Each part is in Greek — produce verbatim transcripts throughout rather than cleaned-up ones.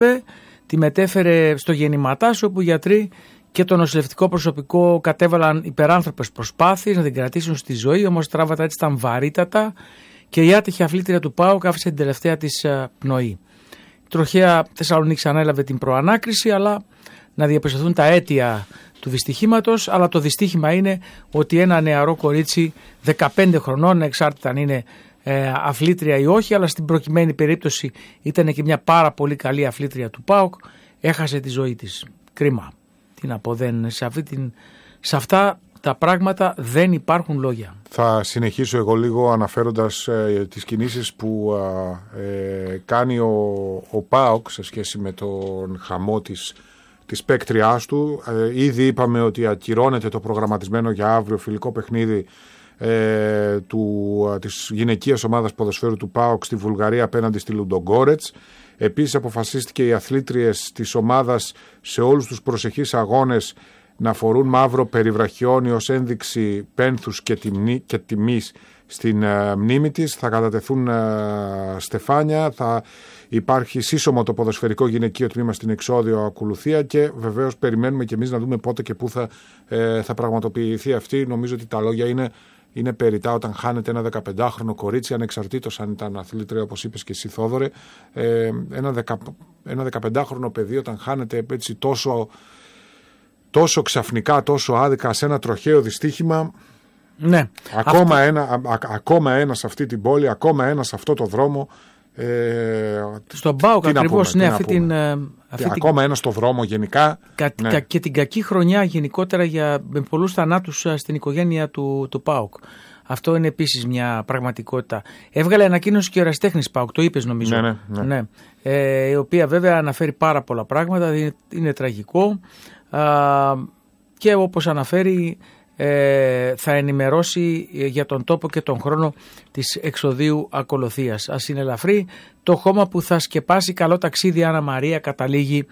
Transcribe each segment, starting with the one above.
τη μετέφερε στο γεννηματάσιο, όπου οι γιατροί και το νοσηλευτικό προσωπικό κατέβαλαν υπεράνθρωπες προσπάθειες να την κρατήσουν στη ζωή, όμως τράβατα έτσι ήταν βαρύτατα και η άτυχη αθλήτρια του ΠΑΟΚ άφησε την τελευταία της πνοή. Η τροχαία Θεσσαλονίκη ανέλαβε την προανάκριση, αλλά να διαπιστωθούν τα αίτια του δυστυχήματος, αλλά το δυστύχημα είναι ότι ένα νεαρό κορίτσι δεκαπέντε χρονών, εξάρτητα αν είναι ε, αθλήτρια ή όχι, αλλά στην προκειμένη περίπτωση ήταν και μια πάρα πολύ καλή αθλήτρια του ΠΑΟΚ, έχασε τη ζωή της. Κρίμα. Τι να πω, δεν, σε, αυτή την, σε αυτά τα πράγματα δεν υπάρχουν λόγια. Θα συνεχίσω εγώ λίγο αναφέροντας ε, τις κινήσεις που ε, κάνει ο, ο ΠΑΟΚ σε σχέση με τον χαμό της της παίκτριάς του. Ε, ήδη είπαμε ότι ακυρώνεται το προγραμματισμένο για αύριο φιλικό παιχνίδι ε, του, της γυναικείας ομάδας ποδοσφαίρου του ΠΑΟΚ στη Βουλγαρία απέναντι στη Λουντογκόρετς. Επίσης αποφασίστηκε οι αθλήτριες της ομάδας σε όλους τους προσεχείς αγώνες να φορούν μαύρο περιβραχιόνι ως ένδειξη πένθους και, τιμνή, και τιμής στην uh, μνήμη της. Θα κατατεθούν uh, στεφάνια, θα υπάρχει σύσσωμο το ποδοσφαιρικό γυναικείο τμήμα στην εξώδιο ακολουθία και βεβαίως περιμένουμε και εμείς να δούμε πότε και πού θα, ε, θα πραγματοποιηθεί αυτή. Νομίζω ότι τα λόγια είναι, είναι περιττά όταν χάνεται ένα δεκαπεντάχρονο κορίτσι, ανεξαρτήτως αν ήταν αθλήτρια όπως είπες και εσύ Θόδωρε, ε, ένα, δεκα, ένα δεκαπεντάχρονο παιδί όταν χάνεται έτσι τόσο, τόσο ξαφνικά, τόσο άδικα σε ένα τροχαίο δυστύχημα. Ναι, ακόμα, αυτό... ένα, α, α, ακόμα ένα σε αυτή την πόλη, ακόμα ένα σε αυτό το δρόμο. Ε, Στον ΠΑΟΚ ακριβώς, ναι, αυτή την, αυτή την... ακόμα ένα στο δρόμο γενικά. Κα... Ναι. Και την κακή χρονιά γενικότερα για με πολλούς θανάτους στην οικογένεια του, του ΠΑΟΚ. Αυτό είναι επίσης μια πραγματικότητα. Έβγαλε ανακοίνωση και ο ερασιτέχνης ΠΑΟΚ, το είπες νομίζω. Ναι, ναι, ναι. Ναι. Ε, η οποία βέβαια αναφέρει πάρα πολλά πράγματα, είναι, είναι τραγικό α, και όπως αναφέρει ε, θα ενημερώσει για τον τόπο και τον χρόνο της εξοδίου ακολουθίας. Ας είναι ελαφρύ το χώμα που θα σκεπάσει. Καλό ταξίδι Άννα Μαρία, καταλήγει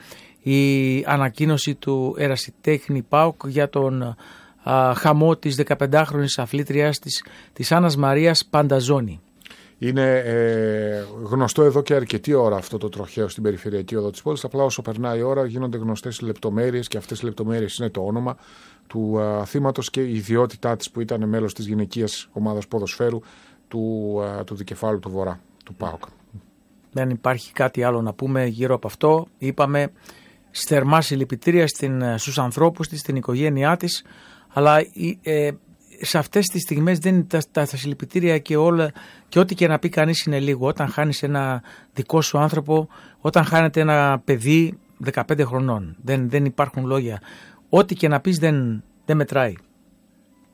η ανακοίνωση του ερασιτέχνη ΠΑΟΚ για τον α, χαμό της δεκαπεντάχρονης αθλήτριας της, της Άννας Μαρίας Πανταζόνη. Είναι ε, γνωστό εδώ και αρκετή ώρα αυτό το τροχαίο στην περιφερειακή οδό της πόλης. Απλά όσο περνάει η ώρα γίνονται γνωστές οι λεπτομέρειες και αυτές οι λεπτομέρειες είναι το όνομα του α, θύματος και η ιδιότητά της που ήταν μέλος της γυναικείας ομάδας ποδοσφαίρου του, α, του Δικεφάλου του Βορρά, του ΠΑΟΚ. Δεν υπάρχει κάτι άλλο να πούμε γύρω από αυτό. Είπαμε στερμά συλληπιτήρια στην, στους ανθρώπους της, στην οικογένειά της, αλλά ε, σε αυτές τις στιγμές δεν είναι τα, τα, τα συλληπιτήρια και όλα και ό,τι και να πει κανείς είναι λίγο. Όταν χάνεις ένα δικό σου άνθρωπο, όταν χάνεται ένα παιδί δεκαπέντε χρονών, δεν, δεν υπάρχουν λόγια. Ό,τι και να πεις δεν, δεν μετράει.